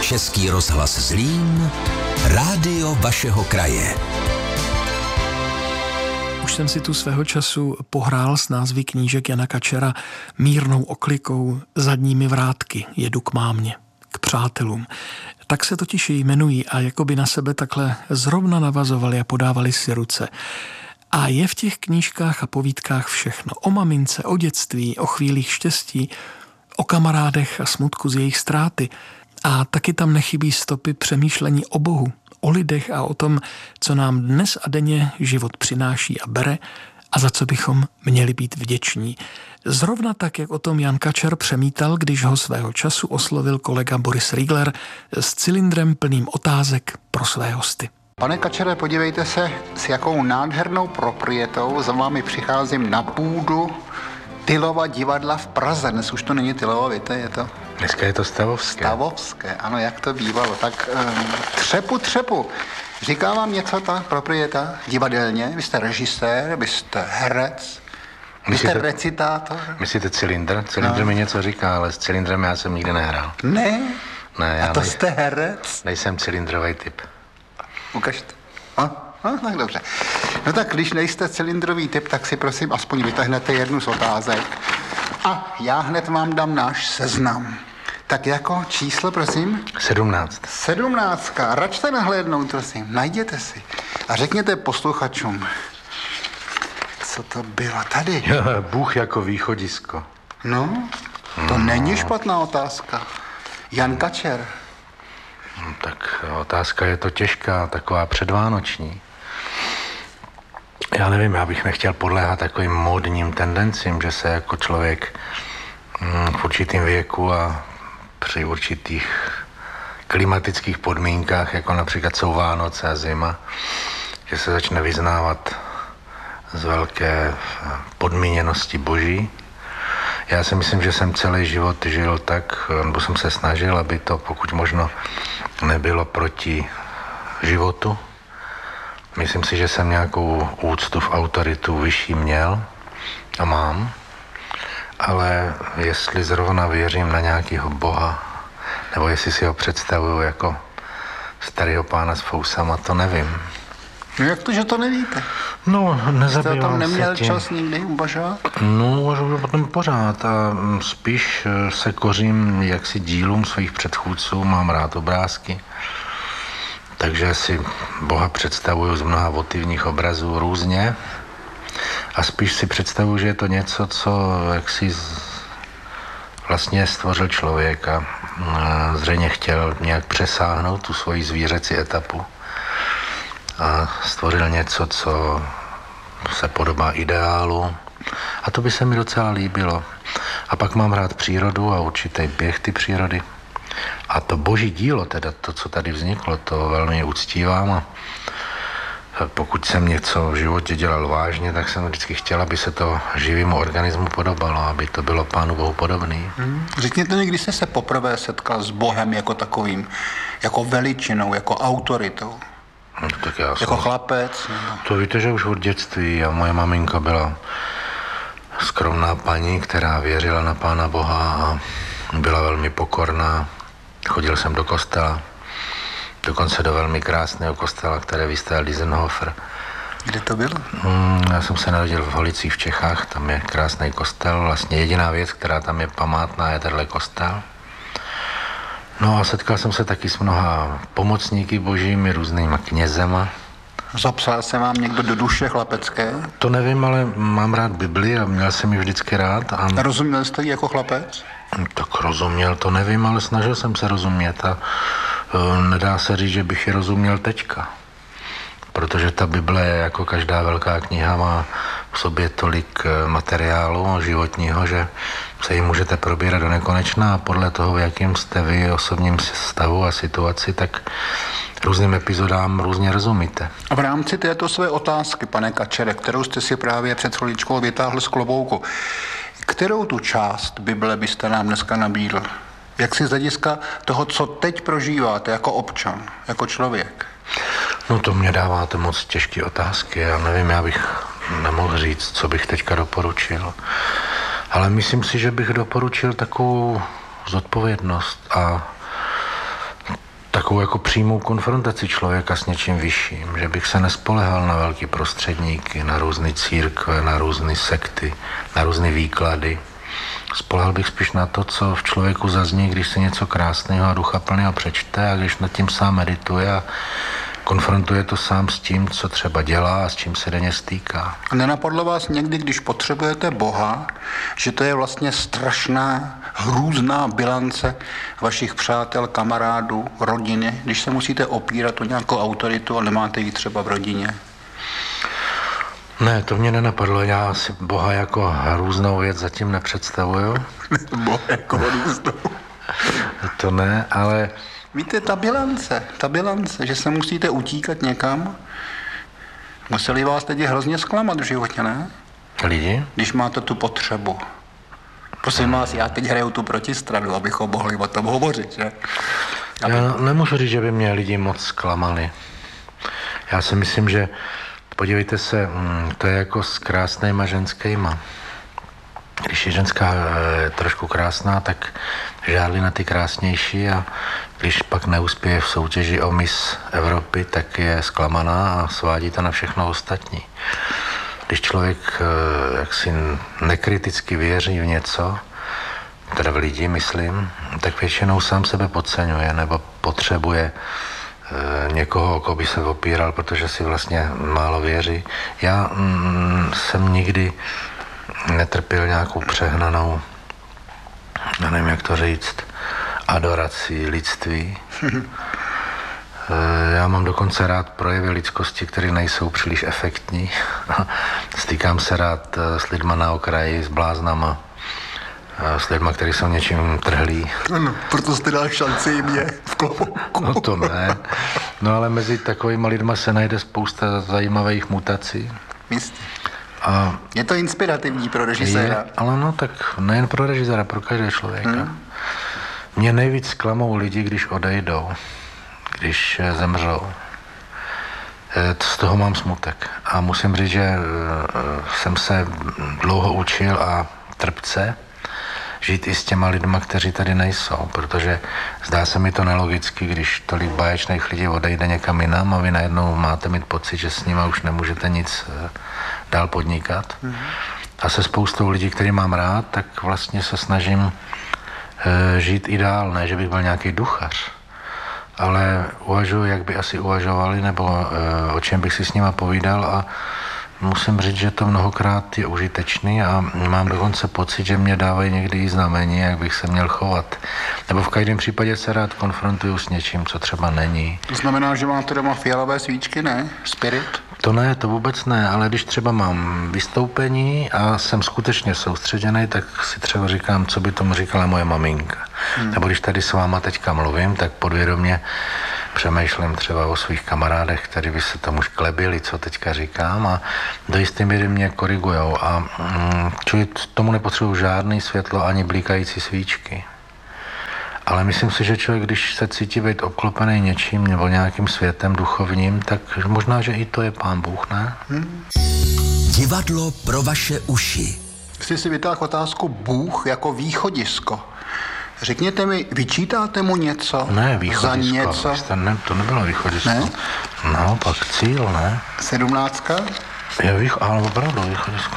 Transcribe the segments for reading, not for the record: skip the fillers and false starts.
Český rozhlas Zlín, rádio vašeho kraje. Už jsem si tu svého času pohrál s názvy knížek Jana Kačera Mírnou oklikou, Zadními vrátky, Jedu k mámě, k přátelům. Tak se totiž jmenují a jakoby na sebe takhle zrovna navazovali a podávali si ruce. A je v těch knížkách a povídkách všechno. O mamince, o dětství, o chvílích štěstí, o kamarádech a smutku z jejich ztráty. A taky tam nechybí stopy přemýšlení o Bohu, o lidech a o tom, co nám dnes a denně život přináší a bere a za co bychom měli být vděční. Zrovna tak, jak o tom Jan Kačer přemítal, když ho svého času oslovil kolega Boris Riegler s cylindrem plným otázek pro své hosty. Pane Kačere, podívejte se, s jakou nádhernou proprietou za vámi přicházím na půdu Tylova divadla v Praze. Dnes už to není Tylovo, víte, je to... Dneska je to Stavovské. Stavovské, ano, jak to bývalo. Tak třepu. Říká vám něco ta proprieta divadelně? Vy jste režisér, vy jste herec, vy jste recitátor? Myslíte cylindr? Cylindr mi něco říká, ale s cylindrem já jsem nikdy nehrál. Ne? Ne, já a to jste herec? Nejsem cylindrový typ. Ukažte. Tak dobře. No tak, když nejste cylindrový typ, tak si prosím aspoň vytáhnete jednu z otázek. A já hned vám dám náš seznam. Tak jako číslo, prosím? 17. 17. Račte nahlédnout, prosím. Najděte si. A řekněte posluchačům, co to bylo tady. Bůh jako východisko. No, to není špatná otázka. Jan Kačer. Tak otázka je to těžká, taková předvánoční. Já nevím, já bych nechtěl podléhat takovým módním tendencím, že se jako člověk v určitém věku a při určitých klimatických podmínkách, jako například jsou Vánoce a zima, že se začne vyznávat z velké podmíněnosti boží. Já si myslím, že jsem celý život žil tak, nebo jsem se snažil, aby to pokud možno nebylo proti životu. Myslím si, že jsem nějakou úctu v autoritu vyšší měl a mám, ale jestli zrovna věřím na nějakého boha, nebo jestli si ho představuju jako starého pána s fousama, to nevím. No jak to, že to nevíte? No, nezabývám se tím. Jste tam neměl čas nikdy uvažovat? No, uvažuji potom pořád a spíš se kořím jaksi dílům svých předchůdců, mám rád obrázky. Takže si Boha představuju z mnoha votivních obrazů různě a spíš si představuju, že je to něco, co jaksi vlastně stvořil člověk a zřejmě chtěl nějak přesáhnout tu svoji zvířecí etapu a stvořil něco, co se podobá ideálu a to by se mi docela líbilo. A pak mám rád přírodu a určitý běh ty přírody. A to boží dílo, teda to, co tady vzniklo, to velmi uctívám a pokud jsem něco v životě dělal vážně, tak jsem vždycky chtěl, aby se to živému organismu podobalo, aby to bylo Pánu Bohu podobný. Řekněte mi, kdy jste se poprvé setkal s Bohem jako takovým, jako veličinou, jako autoritou? No, tak já jako chlapec? Nebo... To víte, že už od dětství a moje maminka byla skromná paní, která věřila na Pána Boha a byla velmi pokorná. Chodil jsem do kostela, dokonce do velmi krásného kostela, které vystavěl Dizenhofer. Kde to bylo? Já jsem se narodil v Holicích v Čechách, tam je krásný kostel. Vlastně jediná věc, která tam je památná, je tenhle kostel. No a setkal jsem se taky s mnoha pomocníky božími, různýma knězema. Zapsal se vám někdo do duše chlapecké? To nevím, ale mám rád Bibli a měl jsem ji vždycky rád. A rozuměl jste ji jako chlapec? Tak rozuměl, to nevím, ale snažil jsem se rozumět a nedá se říct, že bych ji rozuměl teďka. Protože ta Bible, jako každá velká kniha, má v sobě tolik materiálu životního, že se ji můžete probírat do nekonečna a podle toho, v jakém jste vy osobním stavu a situaci, tak různým epizodám různě rozumíte. A v rámci této své otázky, pane Kačere, kterou jste si právě před chviličkou vytáhl z klobouku, kterou tu část Bible byste nám dneska nabídl? Jak si z hlediska toho, co teď prožíváte jako občan, jako člověk? No to mě dáváte moc těžké otázky. Já nevím, já bych nemohl říct, co bych teďka doporučil. Ale myslím si, že bych doporučil takovou zodpovědnost a takovou jako přímou konfrontaci člověka s něčím vyšším, že bych se nespolehal na velký prostředníky, na různé církve, na různé sekty, na různé výklady. Spolehal bych spíš na to, co v člověku zazní, když se něco krásného a duchaplného přečte a když nad tím sám medituje a konfrontuje to sám s tím, co třeba dělá a s čím se denně stýká. Nenapadlo vás někdy, když potřebujete Boha, že to je vlastně strašná, hrůzná bilance vašich přátel, kamarádů, rodiny, když se musíte opírat o nějakou autoritu a nemáte ji třeba v rodině? Ne, to mě nenapadlo. Já si Boha jako hrůznou věc zatím nepředstavuju. Boha jako hrůznou. To ne, ale... Víte, ta bilance, že se musíte utíkat někam, museli vás teď hrozně zklamat v životě, ne? Lidi? Když máte tu potřebu. Prosím vás, já teď hraju tu protistranu, abychom mohli o tom hovořit, že? Já nemůžu říct, že by mě lidi moc zklamali. Já si myslím, že podívejte se, to je jako s krásnýma ženskýma. Když je ženská trošku krásná, tak žádli na ty krásnější a když pak neuspěje v soutěži o Miss Evropy, tak je zklamaná a svádí to na všechno ostatní. Když člověk jaksi nekriticky věří v něco, teda v lidi, myslím, tak většinou sám sebe podceňuje nebo potřebuje někoho, o koho by se opíral, protože si vlastně málo věří. Já jsem nikdy netrpěl nějakou přehnanou, já nevím, jak to říct, adoraci lidství. Já mám dokonce rád projevy lidskosti, které nejsou příliš efektní. Stýkám se rád s lidma na okraji, s bláznama, s lidma, kteří jsou něčím trhlí. Ano, proto jste dal šanci jim je v klobouku. No to ne. No ale mezi takovýma lidma se najde spousta zajímavých mutací. Jistě. A je to inspirativní pro režiséra. Ale no tak nejen pro režiséra, pro každého člověka. Mě nejvíc zklamou lidi, když odejdou, když zemřou. Z toho mám smutek. A musím říct, že jsem se dlouho učil a trpce žít i s těma lidma, kteří tady nejsou, protože zdá se mi to nelogicky, když tolik báječných lidí odejde někam jinam a vy najednou máte mít pocit, že s nima už nemůžete nic dál podnikat. A se spoustou lidí, který mám rád, tak vlastně se snažím žít i dál, ne, že bych byl nějaký duchař, ale uvažuji, jak by asi uvažovali, nebo o čem bych si s nima povídal a musím říct, že to mnohokrát je užitečný a mám dokonce pocit, že mě dávají někdy i znamení, jak bych se měl chovat. Nebo v každém případě se rád konfrontuju s něčím, co třeba není. To znamená, že máte doma fialové svíčky, ne? Spirit? To ne, to vůbec ne, ale když třeba mám vystoupení a jsem skutečně soustředěný, tak si třeba říkám, co by tomu říkala moje maminka. Nebo když tady s váma teďka mluvím, tak podvědomě přemýšlím třeba o svých kamarádech, kteří by se tomu šklebili, co teďka říkám a do jisté míry mě korigujou a čili tomu nepotřebuji žádný světlo ani blikající svíčky. Ale myslím si, že člověk, když se cítí být obklopený něčím nebo nějakým světem duchovním, tak možná, že i to je Pán Bůh, ne? Divadlo pro vaše uši. Jsi si vytáhl otázku Bůh jako východisko. Řekněte mi, vyčítáte mu něco? Ne, východisko. Za něco? To nebylo východisko. Ne? No, pak cíl, ne? 17. Ale opravdu východisko.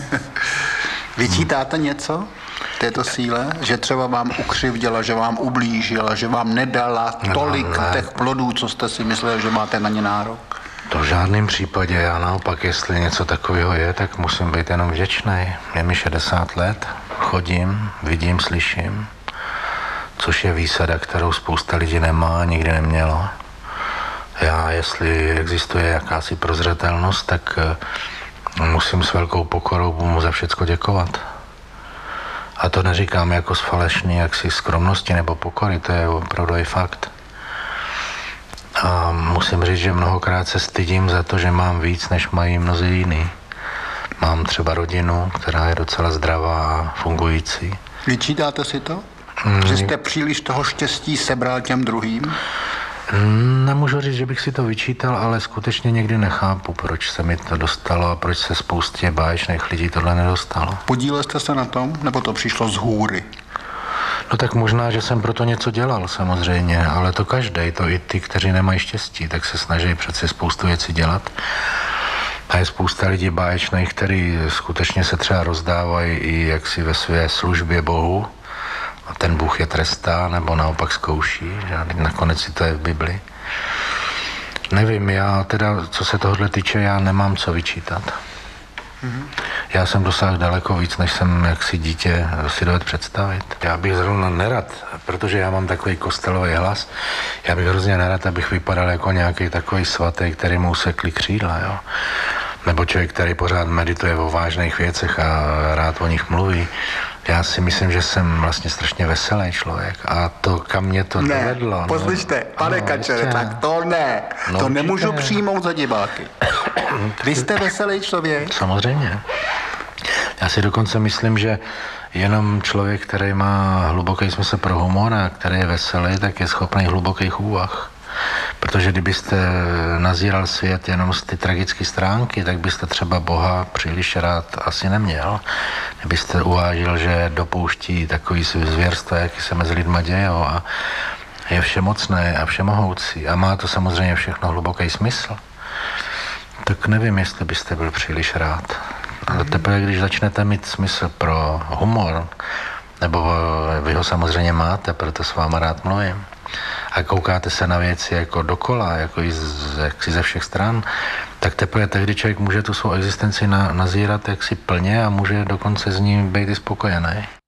Vyčítáte něco této síle? Že třeba vám ukřivděla, že vám ublížila, že vám nedala tolik těch plodů, co jste si mysleli, že máte na ně nárok? To v žádném případě. Já naopak, jestli něco takového je, tak musím být jenom vděčný. Je mi 60 let, chodím, vidím, slyším, což je výsada, kterou spousta lidí nemá, nikdy nemělo. Já, jestli existuje jakási prozřetelnost, tak musím s velkou pokorou mu za všecko děkovat. A to neříkám jako z falešný jaksi skromnosti nebo pokory, to je opravdu i fakt. A musím říct, že mnohokrát se stydím za to, že mám víc, než mají mnozí jiní. Mám třeba rodinu, která je docela zdravá a fungující. Vyčítáte si to? Že jste příliš toho štěstí sebral těm druhým? Nemůžu říct, že bych si to vyčítal, ale skutečně někdy nechápu, proč se mi to dostalo a proč se spoustě báječných lidí tohle nedostalo. Podílel jste se na tom, nebo to přišlo z hůry? No tak možná, že jsem proto něco dělal samozřejmě, ale to každej, to i ty, kteří nemají štěstí, tak se snaží přece spoustu věcí dělat. A je spousta lidí báječných, kteří skutečně se třeba rozdávají i jaksi ve své službě Bohu. A ten Bůh je trestá, nebo naopak zkouší, že nakonec si to je v Bibli. Nevím, já teda, co se tohohle týče, já nemám co vyčítat. Já jsem dosáhl daleko víc, než jsem jaksi dítě si dovedl představit. Já bych zrovna nerad, protože já mám takový kostelový hlas, já bych hrozně nerad, abych vypadal jako nějaký takový svatý, který mu usekli křídla, jo. Nebo člověk, který pořád medituje o vážných věcech a rád o nich mluví. Já si myslím, že jsem vlastně strašně veselý člověk a to, kam mě to dovedlo. Poslyšte, pane Kačere, tak to ne. No, to nemůžu přijmout za diváky. Vy jste veselý člověk? Samozřejmě. Já si dokonce myslím, že jenom člověk, který má hluboký smysl pro humor a který je veselý, tak je schopný hlubokých úvah. Protože kdybyste nazíral svět jenom z ty tragické stránky, tak byste třeba Boha příliš rád asi neměl. Kdybyste uvážil, že dopouští takový zvěrstva, jaký se mezi lidma dějou a je všemocný a všemohoucí a má to samozřejmě všechno hluboký smysl, tak nevím, jestli byste byl příliš rád. Ale teprve, když začnete mít smysl pro humor, nebo vy ho samozřejmě máte, proto s váma rád mluvím, a koukáte se na věci jako dokola, jako i jaksi ze všech stran, tak teprve tehdy člověk může tu svou existenci nazírat jaksi plně a může dokonce z ní být i spokojený.